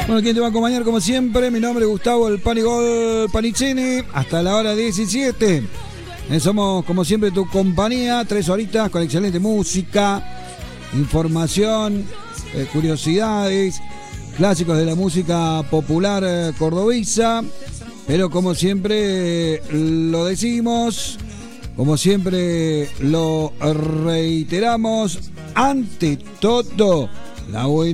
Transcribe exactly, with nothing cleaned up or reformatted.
Bueno, ¿quién te va a acompañar como siempre? Mi nombre es Gustavo El Panigol Panicini. Hasta la hora diecisiete. Eh, somos como siempre tu compañía. Tres horitas con excelente música, información, eh, curiosidades, clásicos de la música popular eh, cordobesa. Pero como siempre eh, lo decimos, como siempre lo reiteramos, ante todo, la buena